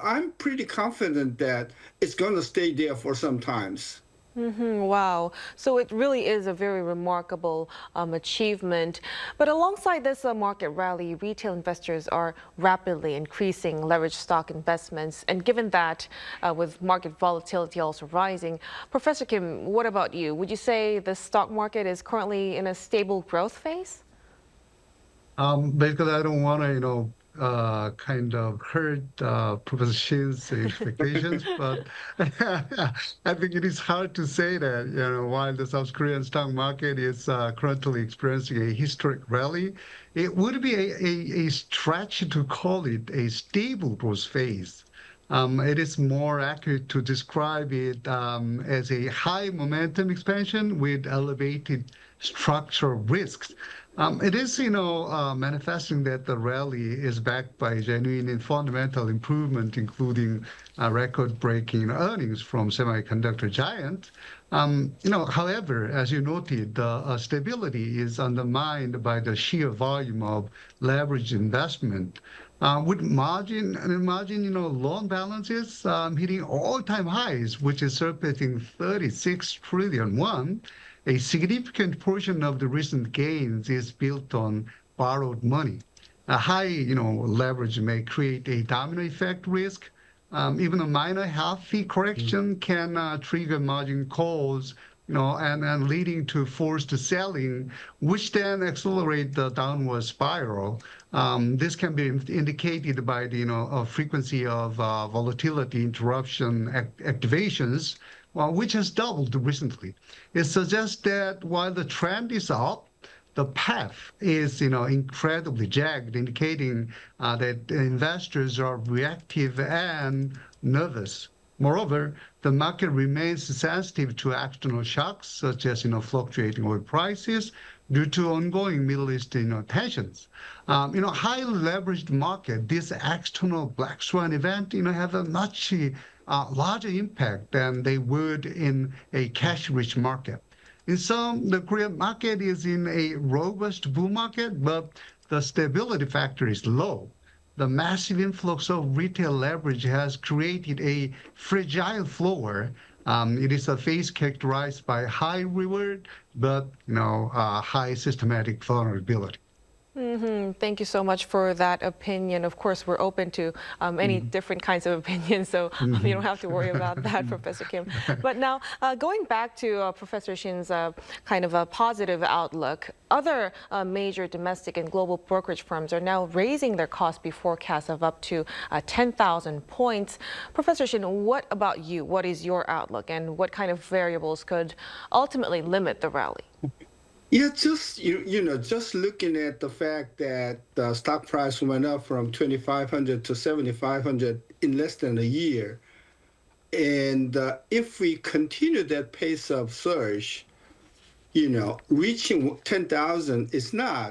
I'm pretty confident that it's going to stay there for some times. Wow. So it really is a very remarkable achievement. But alongside this market rally, retail investors are rapidly increasing leveraged stock investments. And given that, with market volatility also rising, Professor Kim, what about you? Would you say the stock market is currently in a stable growth phase? Because I don't want to, kind of hurt Professor Shin's expectations, but I think it is hard to say that, while the South Korean stock market is currently experiencing a historic rally, it would be a stretch to call it a stable growth phase. It is more accurate to describe it as a high momentum expansion with elevated structural risks. It is, manifesting that the rally is backed by genuine and fundamental improvement, including record-breaking earnings from semiconductor giant. However, as you noted, the stability is undermined by the sheer volume of leveraged investment. With loan balances hitting all-time highs, which is surpassing 36 trillion won, a significant portion of the recent gains is built on borrowed money. A high, leverage may create a domino effect risk. Even a minor healthy correction can trigger margin calls, and leading to forced selling, which then accelerate the downward spiral. This can be indicated by the, frequency of volatility interruption activations, which has doubled recently. It suggests that while the trend is up, the path is, incredibly jagged, indicating that investors are reactive and nervous. Moreover, the market remains sensitive to external shocks, such as, fluctuating oil prices due to ongoing Middle East, tensions. Highly leveraged market, this external black swan event, have a much larger impact than they would in a cash-rich market. In sum, the Korean market is in a robust bull market, but the stability factor is low. The massive influx of retail leverage has created a fragile floor. It is a phase characterized by high reward, but high systematic vulnerability. Thank you so much for that opinion. Of course, we're open to any different kinds of opinions, so you don't have to worry about that, Professor Kim. But now, going back to Professor Shin's kind of a positive outlook, other major domestic and global brokerage firms are now raising their cost B forecast of up to 10,000 points. Professor Shin, what about you? What is your outlook, and what kind of variables could ultimately limit the rally? Yeah, just looking at the fact that the stock price went up from 2,500 to 7,500 in less than a year, and if we continue that pace of surge, reaching 10,000 is not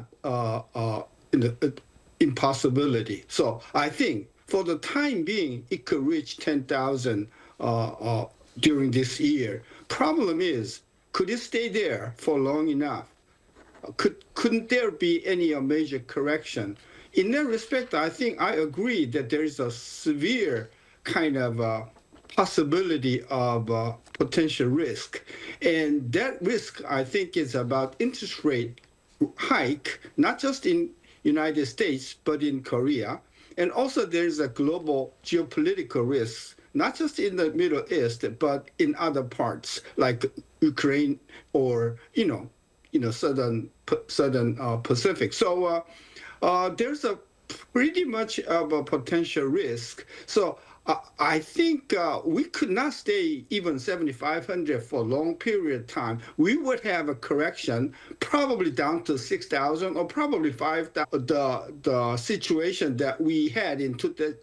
an impossibility. So I think for the time being, it could reach 10,000 during this year. Problem is, could it stay there for long enough? Couldn't there be any major correction? In that respect, I think I agree that there is a severe kind of possibility of potential risk. And that risk, I think, is about interest rate hike, not just in United States, but in Korea. And also there's a global geopolitical risk, not just in the Middle East, but in other parts like Ukraine or southern Pacific. So there's a pretty much of a potential risk. So I think we could not stay even 7,500 for a long period of time. We would have a correction probably down to 6,000 or probably 5,000. The situation that we had in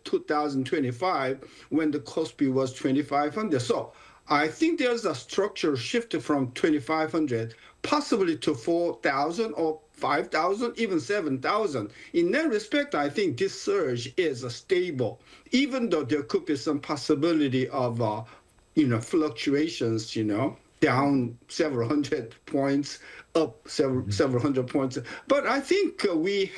2025 when the Kospi was 2,500. So I think there's a structural shift from 2,500 possibly to 4,000 or 5,000, even 7,000. In that respect, I think this surge is stable, even though there could be some possibility of, fluctuations, down several hundred points, up several hundred points. But I think we